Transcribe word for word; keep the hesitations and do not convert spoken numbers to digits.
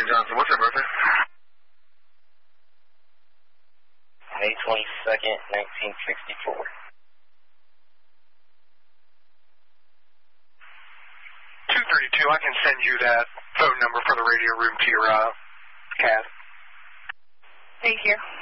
Hey, Johnson, what's your birthday? May twenty-second, nineteen sixty-four. two thirty-two, I can send you that phone number for the radio room to your uh, C A D. Thank you.